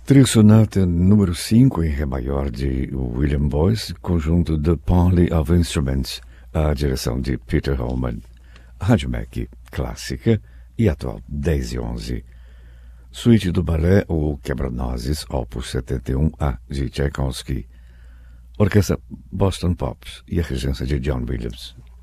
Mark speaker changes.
Speaker 1: Trio Sonata número 5 em Ré maior de William Boyce, conjunto The Parley of Instruments, a direção de Peter Holman. Rádio Mac clássica e atual 10 e 11. Suíte do balé O Quebra-Nozes, opus 71A de Tchaikovsky. Orquestra Boston Pops e a regência de John Williams.